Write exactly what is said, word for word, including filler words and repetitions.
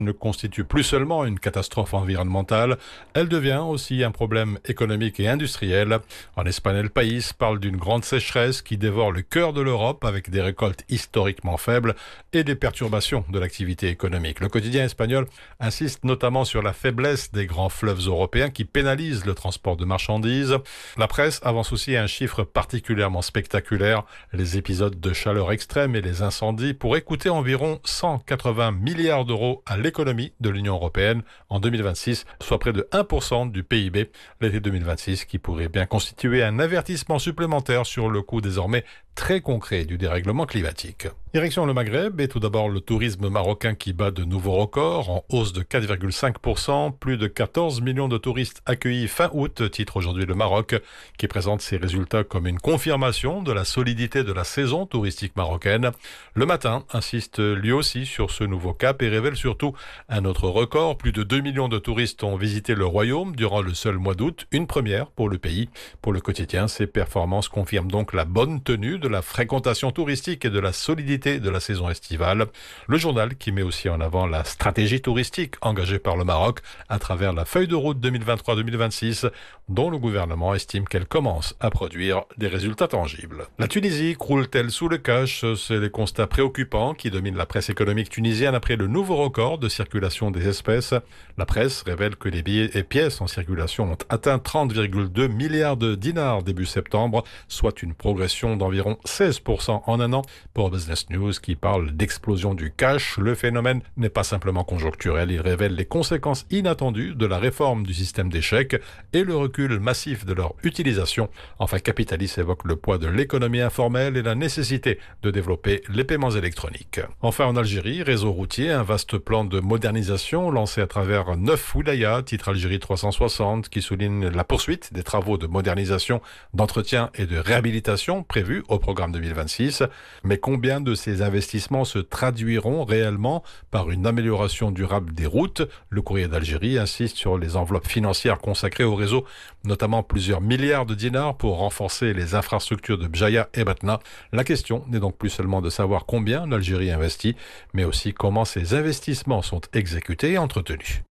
ne constitue plus seulement une catastrophe environnementale, elle devient aussi un problème économique et industriel. En Espagne, El País parle d'une grande sécheresse qui dévore le cœur de l'Europe avec des récoltes historiquement faibles et des perturbations de l'activité économique. Le quotidien espagnol insiste notamment sur la faiblesse des grands fleuves européens qui pénalisent le transport de marchandises. La presse avance aussi un chiffre particulièrement spectaculaire, les épisodes de chaleur extrême et les incendies pourraient coûter environ cent quatre-vingts milliards d'euros à l'économie de l'Union européenne en deux mille vingt-six, soit près de un pour cent du P I B. L'été deux mille vingt-six qui pourrait bien constituer un avertissement supplémentaire sur le coût désormais très concret du dérèglement climatique. Direction le Maghreb et tout d'abord le tourisme marocain qui bat de nouveaux records en hausse de quatre virgule cinq pour cent. Plus de quatorze millions de touristes accueillis fin août, titre aujourd'hui le Maroc, qui présente ses résultats comme une confirmation de la solidité de la saison touristique marocaine. Le Matin insiste lui aussi sur ce nouveau cap et révèle surtout un autre record. Plus de deux millions de touristes ont visité le royaume durant le seul mois d'août, une première pour le pays. Pour le quotidien, ces performances confirment donc la bonne tenue de la fréquentation touristique et de la solidité de la saison estivale. Le journal qui met aussi en avant la stratégie touristique engagée par le Maroc à travers la feuille de route deux mille vingt-trois deux mille vingt-six dont le gouvernement estime qu'elle commence à produire des résultats tangibles. La Tunisie croule-t-elle sous le cash? C'est les constats préoccupants qui dominent la presse économique tunisienne après le nouveau record de circulation des espèces. La presse révèle que les billets et pièces en circulation ont atteint trente virgule deux milliards de dinars début septembre, soit une progression d'environ seize pour cent en un an. Pour Business News qui parle d'explosion du cash, le phénomène n'est pas simplement conjoncturel, il révèle les conséquences inattendues de la réforme du système des chèques et le recul massif de leur utilisation. Enfin, Capitalis évoque le poids de l'économie informelle et la nécessité de développer les paiements électroniques. Enfin, en Algérie, réseau routier, un vaste plan de modernisation lancé à travers neuf wilayas, titre Algérie trois cent soixante, qui souligne la poursuite des travaux de modernisation, d'entretien et de réhabilitation prévus au programme deux mille vingt-six. Mais combien de ces investissements se traduiront réellement par une amélioration durable des routes? Le Courrier d'Algérie insiste sur les enveloppes financières consacrées au réseau, notamment plusieurs milliards de dinars pour renforcer les infrastructures de Bjaya et Batna. La question n'est donc plus seulement de savoir combien l'Algérie investit, mais aussi comment ces investissements sont exécutés et entretenus.